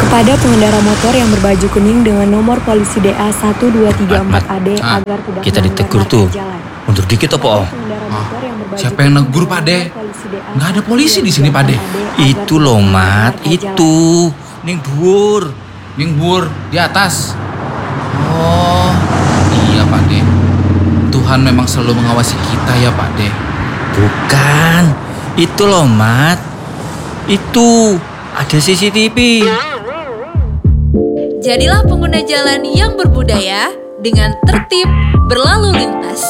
Kepada pengendara motor yang berbaju kuning dengan nomor polisi DA 1234AD agar tidak kita ditegur melanggar tuh. marka jalan. Mundur dikit apa, Om? Pengendara motor yang berbaju Siapa yang kuning negur, dengan Pak De? nomor polisi DA Nggak ada polisi di sini, Pak De. 1234AD agar Itu tidak loh, melanggar Mat. marka jalan. Itu. Ning dhuwur. Ningbur di atas. Oh, iya Pak De. Tuhan memang selalu mengawasi kita ya Pak De. Bukan. Itu loh, Mat. Itu. Ada CCTV. Jadilah pengguna jalan yang berbudaya dengan tertib berlalu lintas.